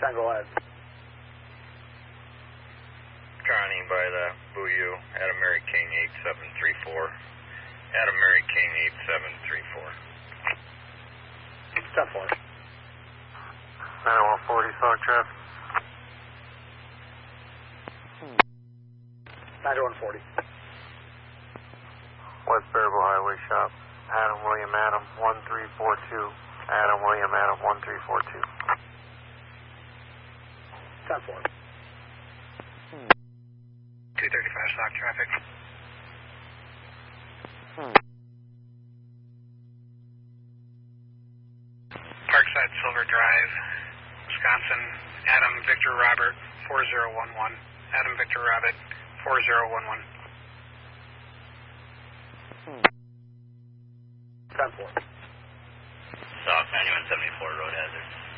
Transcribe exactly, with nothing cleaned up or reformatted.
ten, go ahead. Connie by the Booyoo, Adam Mary King eight seven three four. Adam Mary King eight seven three four. ten four. nine one forty, solid traffic. ninety-one forty. West Bearable Highway Shop. Adam William Adam one three four two. Adam William Adam one three four two. ten four. two thirty-five stock traffic. Parkside Silver Drive, Wisconsin. Adam Victor Robert four zero one one. Adam Victor Robert four zero one one. ten four. South ninety-one seventy-four road hazard.